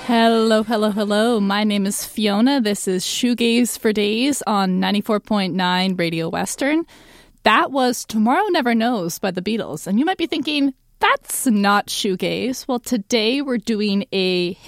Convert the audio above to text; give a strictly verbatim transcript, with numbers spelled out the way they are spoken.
Hello, hello, hello. My name is Fiona. This is Shoegaze for Days on ninety-four point nine Radio Western. That was Tomorrow Never Knows by the Beatles. And you might be thinking, that's not shoegaze. Well, today we're doing a